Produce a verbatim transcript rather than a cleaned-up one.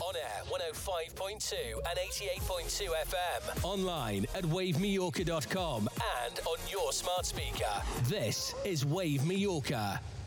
On air one oh five point two and eighty-eight point two F M. Online at wave mallorca dot com and on your smart speaker. This is Wave Mallorca.